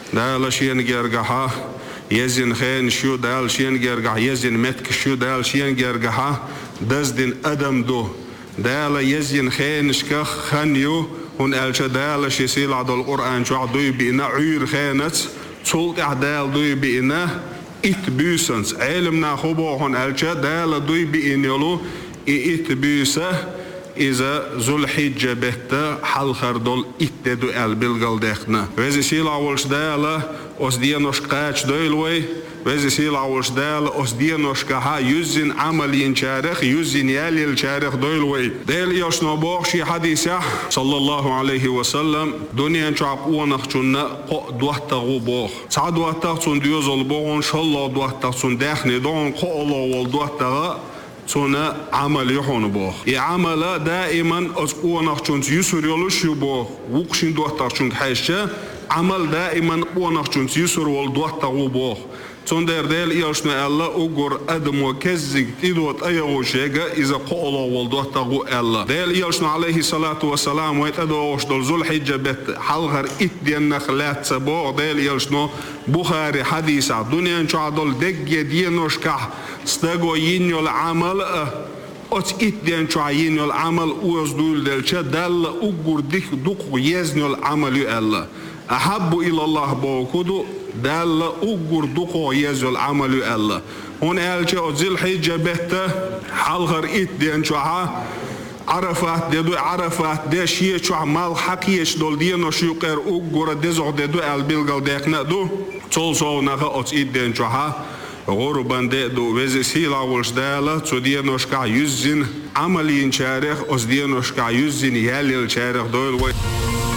دال شين جرجها يزن خين شو دال شين جرجح يزن متك شو دال شين جرجها دزدن أدم دو دال يزن خين شكخ خنيو هن ألش دال شيسيل عد القرآن شو عدوي بينا عير خينت صوت أعدال دوي بينا إتبوسنس علمنا خبو هن ألش دال دوي بينيلو إتبوسه إذا ذو الحجة بهتا حل خردول إتدو البلغل دخنا وزي سيل عولش دالا أس ديانوش قاچ دويلوي وزي سيل عولش دالا أس ديانوش كها يزين عملين شارخ يزين ياليل شارخ دويلوي ديل يشنو بوخشي حديثة صلى الله عليه وسلم دنيا شعب ونخشنا قو دوحتغو بوخ سعد دوحتغسون ديوزل بوغن شالله دوحتغسون داخني دون قو الله والدوحتغ سونا عمل يحون بوخ يعمل دائما أسقونا خشونت يسر يلوش بوخ وقشين دوحتغ شونك حيشة عمل دائما قونا خشونت يسر والدوحتغو بوخ سون ديل ياشنا الله أقر أدم وكزك تدوت أيغو شيغا إذا قولا والدوحتغو الله ديل ياشنا عليه الصلاة والسلام ويتدوش دول ذو الحجة بيت حلغر إتدين نخلات سبوغ ديل ياشنا بخاري حديثة دنيا انشاء دول دقية دينوش كح استغو ينيو العمل أت إتدين شعينيو العمل ويزدول دلشة دل أقر ديك دوكو يزنيو العمل الله أحب إلى الله بوكودو دال أقر دقو يزول عمل الله هون ألجأ ذي الحجة بهته حلغر إتدين شوها عرفات دو عرفات ده شيء شو عمل حقيش دول دينو شيقر أقر دزع دو البلغل ديقنا دو تولسو نغا أت إتدين شوها غربان دو وزي سيلا والشدالة تو دينوشكا يزين عملين شارخ أس دينوشكا يزين ياليل شارخ دويل